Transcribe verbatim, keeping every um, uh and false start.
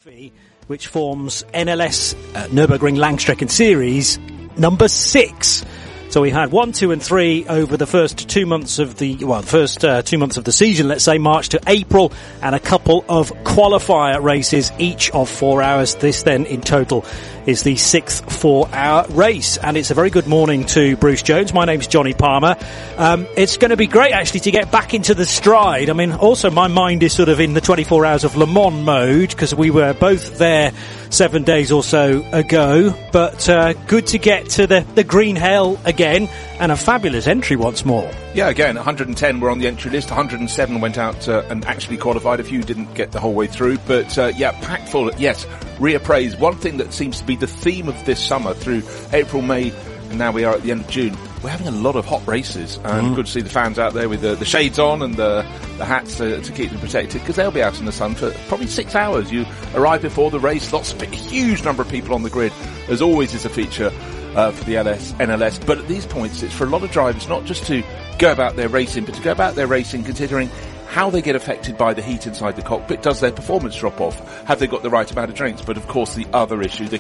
which forms N L S uh, Nürburgring Langstrecke Series number six. So we had one, two, and three over the first two months of the well, the first uh, two months of the season. Let's say March to April, and a couple of qualifier races, each of four hours. This then, in total, is the sixth four-hour race. And it's a very good morning to Bruce Jones. My name's Johnny Palmer. Um, it's going to be great, actually, to get back into the stride. I mean, also my mind is sort of in the twenty-four hours of Le Mans mode, because we were both there seven days or so ago. But uh, good to get to the, the green hell again, and a fabulous entry once more. Yeah, again, one hundred ten were on the entry list, one hundred seven went out uh, and actually qualified. A few didn't get the whole way through, but uh, yeah, packed full. Yes, reappraise. One thing that seems to be the theme of this summer through April, May, and now we are at the end of June. We're having a lot of hot races, and mm. good to see the fans out there with the, the shades on and the, the hats uh, to keep them protected, because they'll be out in the sun for probably six hours. You arrive before the race, lots of a huge number of people on the grid, as always is a feature uh, for the L S, N L S. But at these points, it's for a lot of drivers not just to go about their racing, but to go about their racing considering how they get affected by the heat inside the cockpit. Does their performance drop off? Have they got the right amount of drinks? But of course, the other issue, the